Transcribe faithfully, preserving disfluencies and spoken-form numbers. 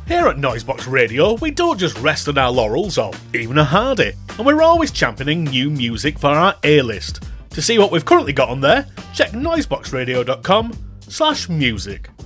Here at Noisebox Radio, we don't just rest on our laurels or even a hardy, and we're always championing new music for our A-list. To see what we've currently got on there, check noiseboxradio dot com slash music.